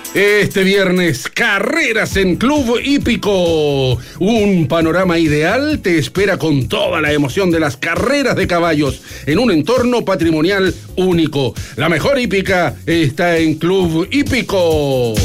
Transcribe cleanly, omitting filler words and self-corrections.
Este viernes, carreras en Club Hípico. Un panorama ideal te espera con toda la emoción de las carreras de caballos en un entorno patrimonial único. La mejor hípica está en Club Hípico.